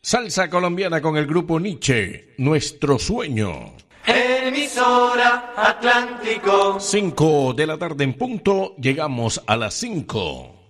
Salsa colombiana con el grupo Nietzsche, Nuestro Sueño. Emisora Atlántico. 5 de la tarde en punto, llegamos a las 5.